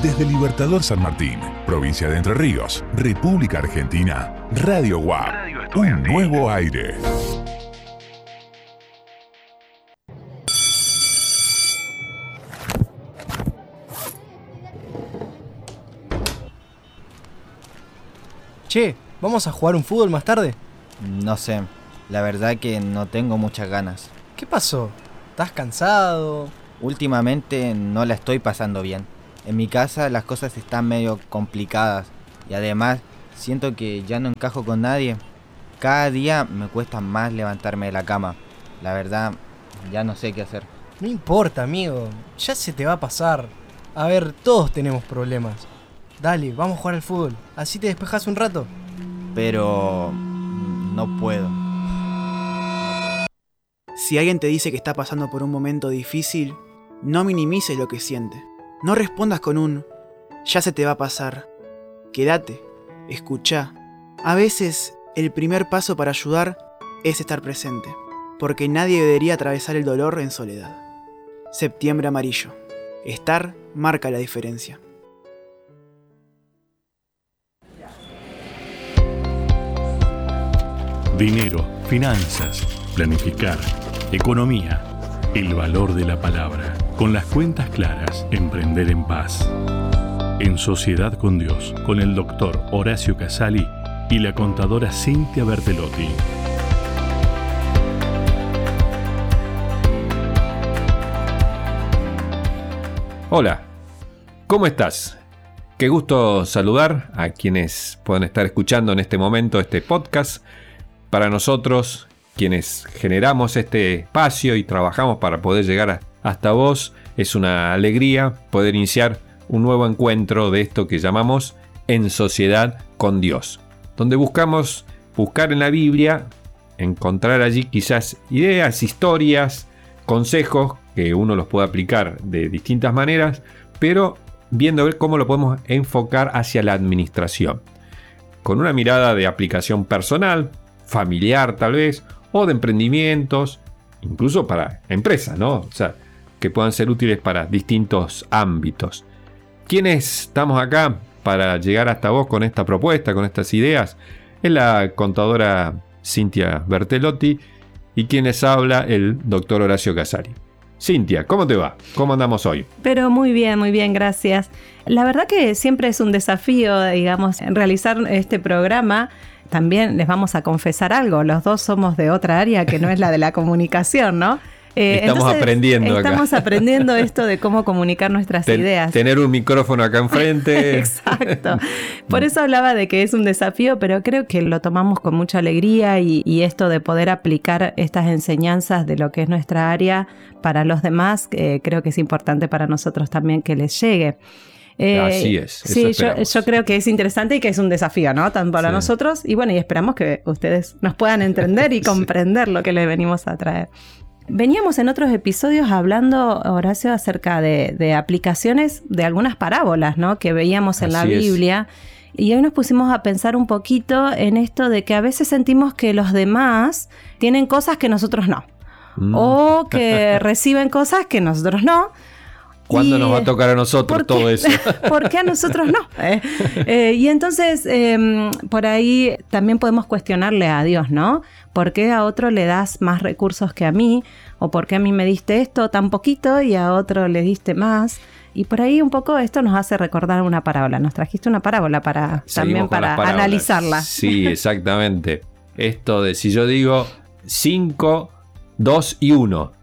Desde Libertador San Martín, provincia de Entre Ríos, República Argentina, Radio UAP, un nuevo aire. Che, ¿vamos a jugar un fútbol más tarde? No sé, la verdad que no tengo muchas ganas. ¿Qué pasó? ¿Estás cansado? Últimamente no la estoy pasando bien. En mi casa las cosas están medio complicadas y además siento que ya no encajo con nadie. Cada día me cuesta más levantarme de la cama. La verdad, ya no sé qué hacer. No importa, amigo, ya se te va a pasar. A ver, todos tenemos problemas. Dale, vamos a jugar al fútbol, así te despejas un rato. Pero no puedo. Si alguien te dice que está pasando por un momento difícil, no minimices lo que siente. No respondas con un "ya se te va a pasar". Quédate, escuchá. A veces, el primer paso para ayudar es estar presente, porque nadie debería atravesar el dolor en soledad. Septiembre amarillo. Estar marca la diferencia. Dinero, finanzas, planificar, economía, el valor de la palabra. Con las cuentas claras, emprender en paz. En Sociedad con Dios, con el doctor Horacio Casali y la contadora Cintia Bertelotti. Hola, ¿cómo estás? Qué gusto saludar a quienes puedan estar escuchando en este momento este podcast. Para nosotros, quienes generamos este espacio y trabajamos para poder llegar hasta vos, es una alegría poder iniciar un nuevo encuentro de esto que llamamos En Sociedad con Dios, donde buscamos buscar en la Biblia, encontrar allí quizás ideas, historias, consejos que uno los puede aplicar de distintas maneras, pero viendo a ver cómo lo podemos enfocar hacia la administración, con una mirada de aplicación personal, familiar tal vez, o de emprendimientos, incluso para empresas, ¿no? O sea, que puedan ser útiles para distintos ámbitos. ¿Quiénes estamos acá para llegar hasta vos con esta propuesta, con estas ideas? Es la contadora Cintia Bertelotti y quien les habla, el doctor Horacio Casali. Cintia, ¿cómo te va? ¿Cómo andamos hoy? Pero muy bien, gracias. La verdad que siempre es un desafío, digamos, realizar este programa. También les vamos a confesar algo, los dos somos de otra área que no es la de la comunicación, ¿no? Estamos aprendiendo acá. Estamos aprendiendo esto de cómo comunicar nuestras ideas. Tener un micrófono acá enfrente. Exacto. Por eso hablaba de que es un desafío, pero creo que lo tomamos con mucha alegría y esto de poder aplicar estas enseñanzas de lo que es nuestra área para los demás, creo que es importante para nosotros también que les llegue. Así es. Sí, yo creo que es interesante y que es un desafío, ¿no? Tanto para nosotros y bueno, y esperamos que ustedes nos puedan entender y comprender lo que les venimos a traer. Veníamos en otros episodios hablando, Horacio, acerca de aplicaciones de algunas parábolas, ¿no? Que veíamos en la Biblia. Y hoy nos pusimos a pensar un poquito en esto de que a veces sentimos que los demás tienen cosas que nosotros no. O que reciben cosas que nosotros no. ¿Cuándo nos va a tocar a nosotros todo eso? ¿Por qué a nosotros no? Y entonces, por ahí también podemos cuestionarle a Dios, ¿no? ¿Por qué a otro le das más recursos que a mí? ¿O por qué a mí me diste esto tan poquito y a otro le diste más? Y por ahí un poco esto nos hace recordar una parábola. Nos trajiste una parábola también para analizarla. Sí, exactamente. Esto de si yo digo 5, 2 y 1...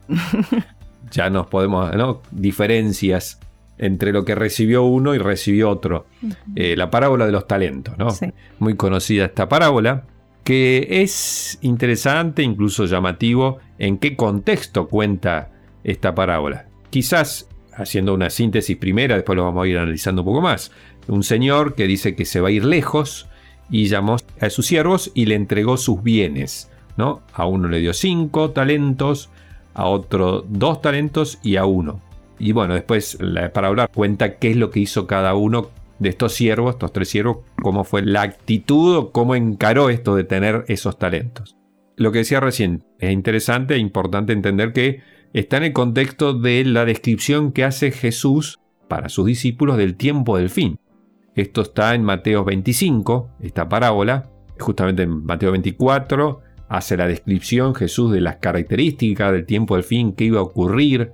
ya nos podemos, ¿no? Diferencias entre lo que recibió uno y recibió otro. La parábola de los talentos, ¿no? Sí. Muy conocida esta parábola, que es interesante, incluso llamativo, en qué contexto cuenta esta parábola. Quizás, haciendo una síntesis primera, después lo vamos a ir analizando un poco más. Un señor que dice que se va a ir lejos y llamó a sus siervos y le entregó sus bienes, ¿no? A uno le dio 5 talentos, a otro 2 talentos y a 1. Y bueno, después la parábola cuenta qué es lo que hizo cada uno de estos siervos, estos 3 siervos, cómo fue la actitud o cómo encaró esto de tener esos talentos. Lo que decía recién, es interesante e importante entender que está en el contexto de la descripción que hace Jesús para sus discípulos del tiempo del fin. Esto está en Mateo 25, esta parábola. Justamente en Mateo 24 hace la descripción Jesús de las características del tiempo del fin, qué iba a ocurrir.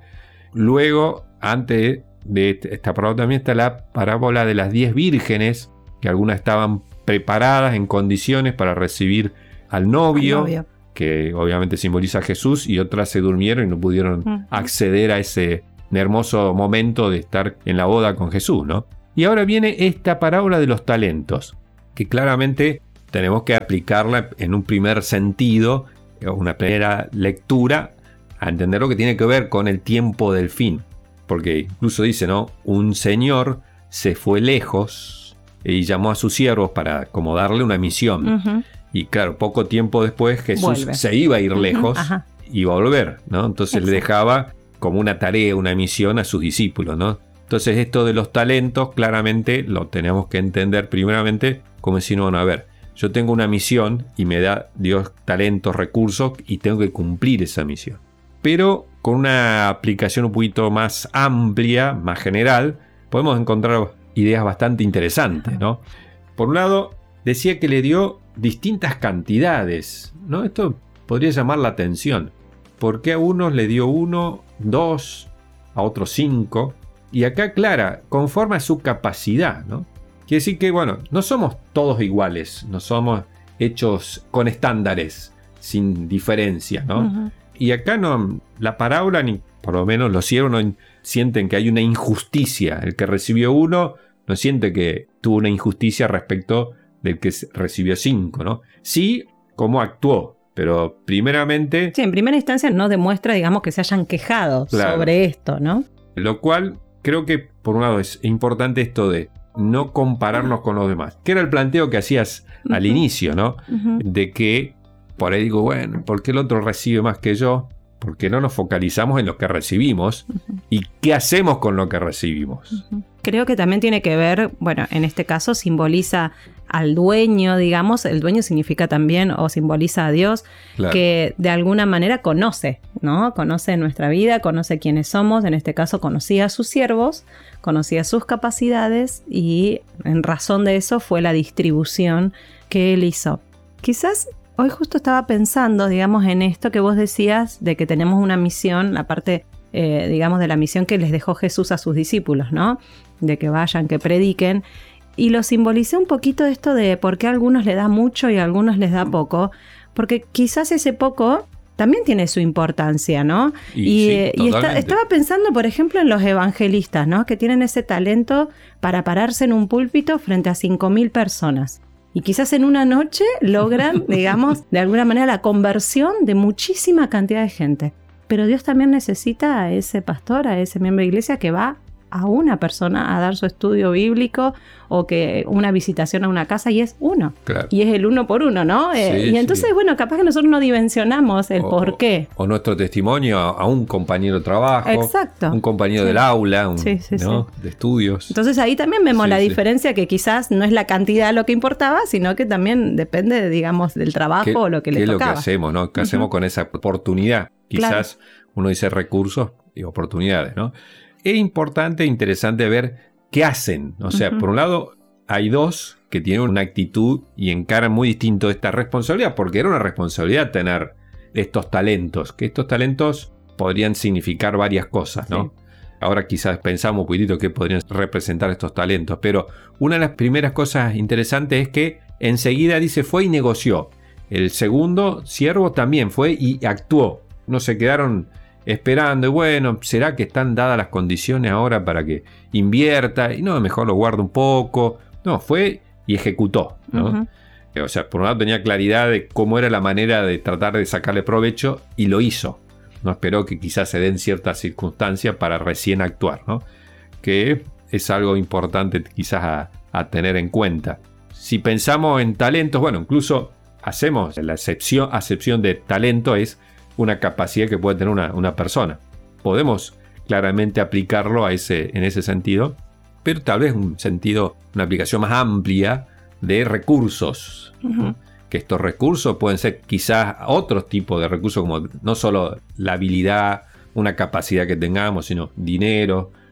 Luego, antes de esta parábola también está la parábola de las 10 vírgenes, que algunas estaban preparadas en condiciones para recibir al novio, que obviamente simboliza a Jesús, y otras se durmieron y no pudieron acceder a ese hermoso momento de estar en la boda con Jesús, ¿no? Y ahora viene esta parábola de los talentos, que claramente tenemos que aplicarla en un primer sentido, una primera lectura, a entender lo que tiene que ver con el tiempo del fin. Porque incluso dice, ¿no? Un señor se fue lejos y llamó a sus siervos para como darle una misión. Y claro, poco tiempo después Jesús se iba a ir lejos y iba a volver, ¿no? Entonces le dejaba como una tarea, una misión a sus discípulos, ¿no? Entonces esto de los talentos claramente lo tenemos que entender primeramente como decir, bueno, a ver, yo tengo una misión y me da Dios talentos, recursos y tengo que cumplir esa misión. Pero con una aplicación un poquito más amplia, más general, podemos encontrar ideas bastante interesantes, ¿no? Por un lado, decía que le dio distintas cantidades, ¿no? Esto podría llamar la atención. ¿Por qué a unos le dio 1, 2, a otros 5? Y acá aclara, conforme a su capacidad, ¿no? Quiere decir que, bueno, no somos todos iguales, no somos hechos con estándares, sin diferencia, ¿no? Y acá no, la parábola, ni por lo menos los siervos no sienten que hay una injusticia. El que recibió 1 no siente que tuvo una injusticia respecto del que recibió 5, ¿no? Sí, cómo actuó, pero primeramente... Sí, en primera instancia no demuestra, digamos, que se hayan quejado sobre esto, ¿no? Lo cual creo que, por un lado, es importante esto de no compararnos con los demás. Que era el planteo que hacías al inicio, ¿no? De que, por ahí digo, bueno, ¿por qué el otro recibe más que yo? Porque no nos focalizamos en lo que recibimos y qué hacemos con lo que recibimos. Creo que también tiene que ver, bueno, en este caso simboliza al dueño, digamos, el dueño significa también o simboliza a Dios, que de alguna manera conoce, ¿no? Conoce nuestra vida, conoce quiénes somos, en este caso conocía a sus siervos, conocía sus capacidades y en razón de eso fue la distribución que él hizo. Quizás hoy justo estaba pensando, digamos, en esto que vos decías de que tenemos una misión, la parte, digamos, de la misión que les dejó Jesús a sus discípulos, ¿no? De que vayan, que prediquen. Y lo simbolicé un poquito esto de por qué a algunos les da mucho y a algunos les da poco. Porque quizás ese poco también tiene su importancia, ¿no? Y estaba pensando, por ejemplo, en los evangelistas, ¿no? Que tienen ese talento para pararse en un púlpito frente a 5.000 personas. Y quizás en una noche logran, digamos, de alguna manera la conversión de muchísima cantidad de gente. Pero Dios también necesita a ese pastor, a ese miembro de iglesia que va a una persona a dar su estudio bíblico o que una visitación a una casa y es uno. Claro. Y es el 1 por 1, ¿no? Y entonces, bueno, capaz que nosotros no dimensionamos el por qué. O nuestro testimonio a un compañero de trabajo. Exacto. Un compañero del aula, ¿no? De estudios. Entonces ahí también vemos la diferencia que quizás no es la cantidad lo que importaba, sino que también depende, digamos, del trabajo o lo que le tocaba. ¿Qué es lo que hacemos, no? ¿Qué hacemos con esa oportunidad? Quizás uno dice recursos y oportunidades, ¿no? Es importante e interesante ver qué hacen. O sea, por un lado, hay dos que tienen una actitud y encaran muy distinto esta responsabilidad, porque era una responsabilidad tener estos talentos, que estos talentos podrían significar varias cosas, ¿no? Sí. Ahora quizás pensamos un poquitito qué podrían representar estos talentos, pero una de las primeras cosas interesantes es que enseguida dice fue y negoció. El segundo siervo también fue y actuó. No se quedaron esperando, y bueno, ¿será que están dadas las condiciones ahora para que invierta? Y no, mejor lo guardo un poco. No, fue y ejecutó, ¿no? O sea, por un lado tenía claridad de cómo era la manera de tratar de sacarle provecho y lo hizo. No esperó que quizás se den ciertas circunstancias para recién actuar, ¿no? Que es algo importante quizás a tener en cuenta. Si pensamos en talentos, bueno, incluso hacemos la acepción de talento es una capacidad que puede tener una persona. Podemos claramente aplicarlo en ese sentido, pero tal vez una aplicación más amplia de recursos. Que estos recursos pueden ser quizás otros tipos de recursos, como no solo la habilidad, una capacidad que tengamos, sino dinero,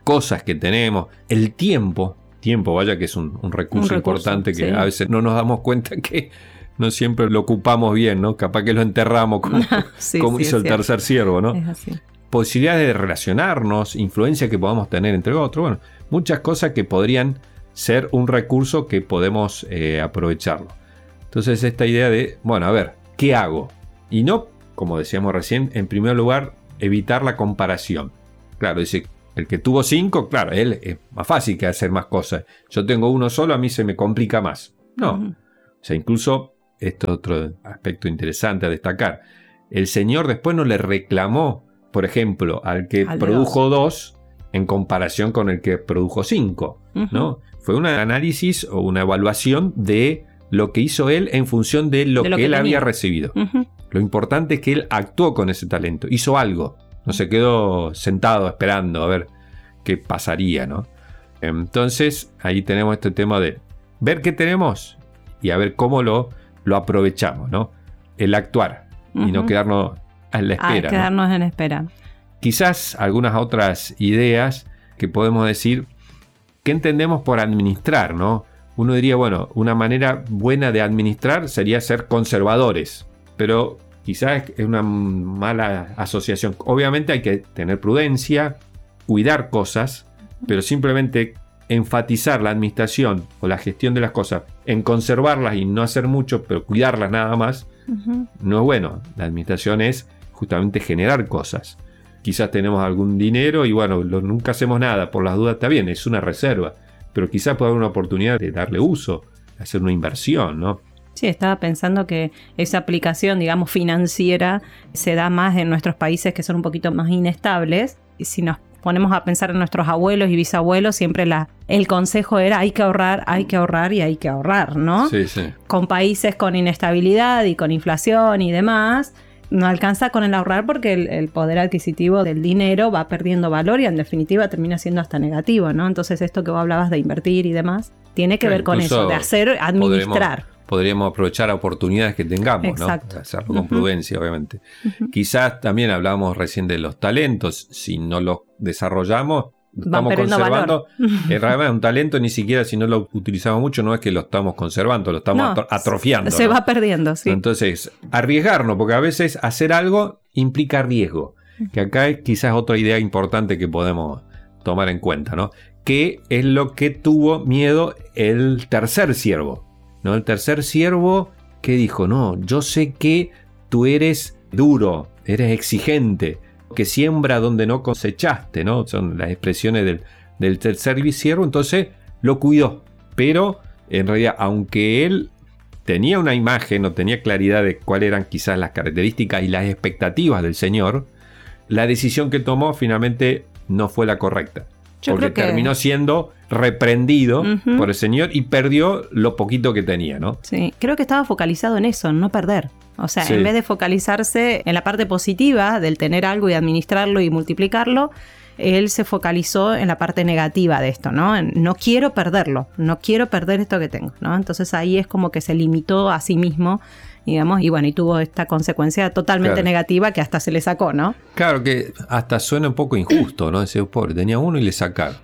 cosas que tenemos, el tiempo, vaya que es un recurso importante que a veces no nos damos cuenta que no siempre lo ocupamos bien, ¿no? Capaz que lo enterramos como hizo el tercer siervo, ¿no? Es así. Posibilidades de relacionarnos, influencia que podamos tener entre otros, bueno, muchas cosas que podrían ser un recurso que podemos aprovecharlo. Entonces esta idea de, bueno, a ver, ¿qué hago? Y no, como decíamos recién, en primer lugar, evitar la comparación. Claro, dice, el que tuvo 5, claro, él es más fácil que hacer más cosas. Yo tengo uno solo, a mí se me complica más. No. O sea, incluso, esto es otro aspecto interesante a destacar. El Señor después no le reclamó, por ejemplo, al que produjo 2 en comparación con el que produjo 5, ¿no? Fue un análisis o una evaluación de lo que hizo él en función de lo que él había recibido. Lo importante es que él actuó con ese talento, hizo algo. No se quedó sentado esperando a ver qué pasaría, ¿no? Entonces, ahí tenemos este tema de ver qué tenemos y a ver cómo lo aprovechamos, ¿no? El actuar y no quedarnos en la espera. Quedarnos en espera. Quizás algunas otras ideas que podemos decir, ¿qué entendemos por administrar, no? Uno diría, bueno, una manera buena de administrar sería ser conservadores, pero quizás es una mala asociación. Obviamente hay que tener prudencia, cuidar cosas, pero simplemente enfatizar la administración o la gestión de las cosas en conservarlas y no hacer mucho, pero cuidarlas nada más, no es bueno. La administración es justamente generar cosas. Quizás tenemos algún dinero y bueno, nunca hacemos nada, por las dudas está bien, es una reserva, pero quizás pueda haber una oportunidad de darle uso, hacer una inversión, ¿no? Sí, estaba pensando que esa aplicación, digamos, financiera se da más en nuestros países que son un poquito más inestables. Y si nos ponemos a pensar en nuestros abuelos y bisabuelos, siempre el consejo era hay que ahorrar y hay que ahorrar, ¿no? Sí, sí. Con países con inestabilidad y con inflación y demás, no alcanza con el ahorrar porque el poder adquisitivo del dinero va perdiendo valor y en definitiva termina siendo hasta negativo, ¿no? Entonces esto que vos hablabas de invertir y demás, tiene que ver con eso, de hacer, administrar. Podríamos aprovechar oportunidades que tengamos, exacto, ¿no? Hacerlo con prudencia, obviamente. Quizás también hablábamos recién de los talentos. Si no los desarrollamos, estamos conservando. Realmente un talento ni siquiera si no lo utilizamos mucho, no es que lo estamos conservando, lo estamos atrofiando. Se va perdiendo, sí. Entonces, arriesgarnos, porque a veces hacer algo implica riesgo. Que acá es quizás otra idea importante que podemos tomar en cuenta, ¿no? Que es lo que tuvo miedo el tercer siervo. ¿No? El tercer siervo que dijo, no, yo sé que tú eres duro, eres exigente, que siembra donde no cosechaste, ¿no? Son las expresiones del tercer siervo, entonces lo cuidó. Pero en realidad, aunque él tenía una imagen o tenía claridad de cuáles eran quizás las características y las expectativas del Señor, la decisión que tomó finalmente no fue la correcta. Porque terminó siendo reprendido por el Señor y perdió lo poquito que tenía, ¿no? Sí, creo que estaba focalizado en eso, en no perder. O sea, en vez de focalizarse en la parte positiva del tener algo y administrarlo y multiplicarlo, él se focalizó en la parte negativa de esto, ¿no? No quiero perderlo, no quiero perder esto que tengo, ¿no? Entonces ahí es como que se limitó a sí mismo, digamos, y bueno, y tuvo esta consecuencia totalmente negativa que hasta se le sacó, ¿no? Claro que hasta suena un poco injusto, ¿no? Decir, pobre, tenía uno y le sacaron.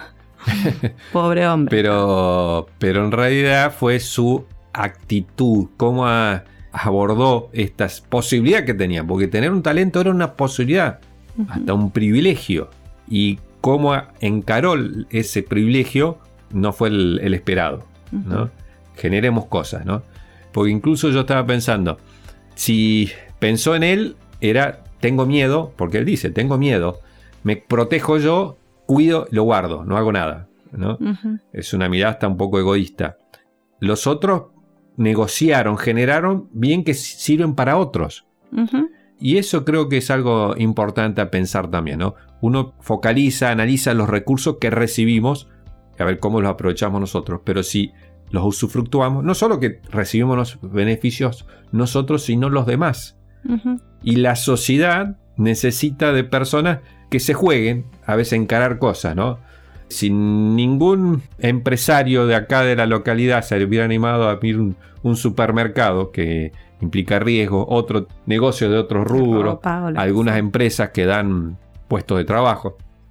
Pobre hombre. Pero en realidad fue su actitud, cómo abordó esta posibilidad que tenía, porque tener un talento era una posibilidad, hasta un privilegio, y cómo encaró ese privilegio no fue el esperado, ¿no? Generemos cosas, ¿no? Porque incluso yo estaba pensando, si pensó en él, tengo miedo, porque él dice, tengo miedo, me protejo yo, cuido, lo guardo, no hago nada, ¿no? Es una mirada hasta un poco egoísta. Los otros negociaron, generaron bien que sirven para otros. Y eso creo que es algo importante a pensar también, ¿no? Uno focaliza, analiza los recursos que recibimos, a ver cómo los aprovechamos nosotros, pero si los usufructuamos, no solo que recibimos los beneficios nosotros, sino los demás. Y la sociedad necesita de personas que se jueguen, a veces encarar cosas, ¿no? Si ningún empresario de acá de la localidad se hubiera animado a abrir un supermercado que implica riesgo, otro negocio de otros rubros, algunas empresas que dan puestos de trabajo.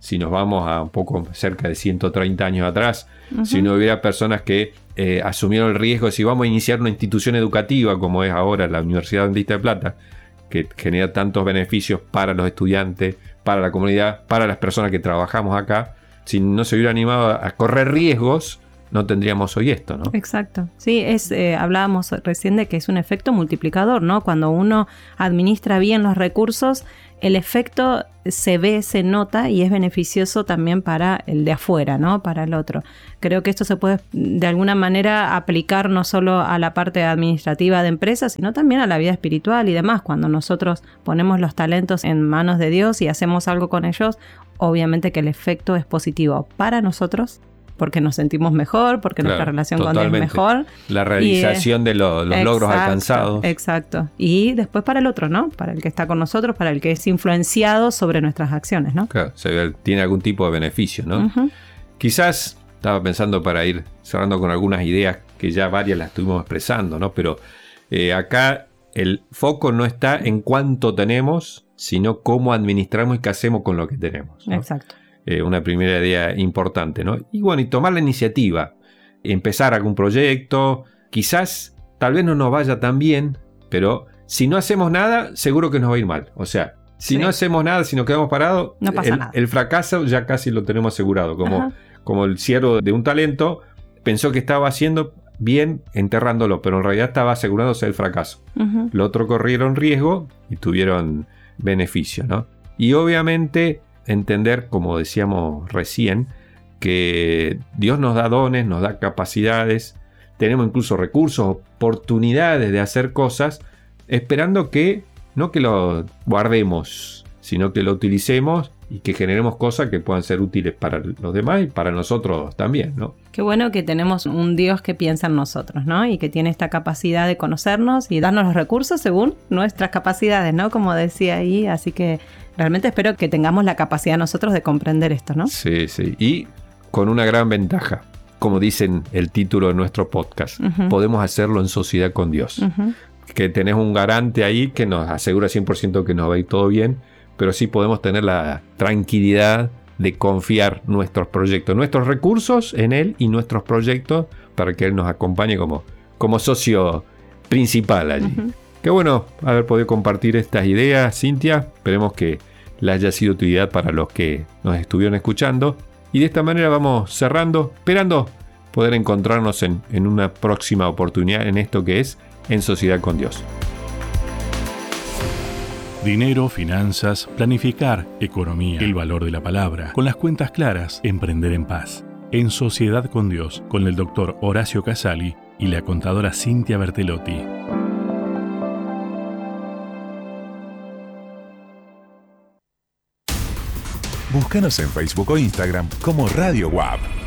si nos vamos a un poco cerca de 130 años atrás, si no hubiera personas que asumieron el riesgo de si vamos a iniciar una institución educativa como es ahora la Universidad Adventista de Plata, que genera tantos beneficios para los estudiantes, para la comunidad, para las personas que trabajamos acá, si no se hubiera animado a correr riesgos, no tendríamos hoy esto, ¿no? Exacto. Sí, hablábamos recién de que es un efecto multiplicador, ¿no? Cuando uno administra bien los recursos, el efecto se ve, se nota y es beneficioso también para el de afuera, ¿no? Para el otro. Creo que esto se puede de alguna manera aplicar no solo a la parte administrativa de empresas, sino también a la vida espiritual y demás. Cuando nosotros ponemos los talentos en manos de Dios y hacemos algo con ellos, obviamente que el efecto es positivo para nosotros, porque nos sentimos mejor, porque nuestra relación con Dios es mejor. La realización de los logros alcanzados. Exacto. Y después para el otro, ¿no? Para el que está con nosotros, para el que es influenciado sobre nuestras acciones, ¿no? Claro, tiene algún tipo de beneficio, ¿no? Quizás, estaba pensando para ir cerrando con algunas ideas que ya varias las estuvimos expresando, ¿no? Pero acá el foco no está en cuánto tenemos, sino cómo administramos y qué hacemos con lo que tenemos, ¿no? Exacto. Una primera idea importante, ¿no? Y bueno, y tomar la iniciativa, empezar algún proyecto, quizás, tal vez no nos vaya tan bien, pero si no hacemos nada, seguro que nos va a ir mal. O sea, si no hacemos nada, si nos quedamos parados, no pasa nada. El fracaso ya casi lo tenemos asegurado. Como el siervo de un talento pensó que estaba haciendo bien enterrándolo, pero en realidad estaba asegurándose el fracaso. Los otros corrieron riesgo y tuvieron beneficio, ¿no? Y obviamente entender, como decíamos recién, que Dios nos da dones, nos da capacidades, tenemos incluso recursos, oportunidades de hacer cosas, esperando que no que lo guardemos, sino que lo utilicemos y que generemos cosas que puedan ser útiles para los demás y para nosotros también, ¿no? Qué bueno que tenemos un Dios que piensa en nosotros, ¿no? Y que tiene esta capacidad de conocernos y darnos los recursos según nuestras capacidades, ¿no? Como decía ahí, así que realmente espero que tengamos la capacidad nosotros de comprender esto, ¿no? Sí, sí. Y con una gran ventaja, como dicen el título de nuestro podcast, podemos hacerlo en sociedad con Dios. Que tenés un garante ahí que nos asegura 100% que nos va a ir todo bien, pero sí podemos tener la tranquilidad de confiar nuestros proyectos, nuestros recursos en Él y nuestros proyectos para que Él nos acompañe como socio principal allí. Qué bueno haber podido compartir estas ideas, Cintia. Esperemos que les haya sido de utilidad para los que nos estuvieron escuchando. Y de esta manera vamos cerrando, esperando poder encontrarnos en una próxima oportunidad en esto que es En Sociedad con Dios. Dinero, finanzas, planificar, economía, el valor de la palabra, con las cuentas claras, emprender en paz. En Sociedad con Dios, con el doctor Horacio Casali y la contadora Cintia Bertelotti. Búscanos en Facebook o Instagram como Radio WAP.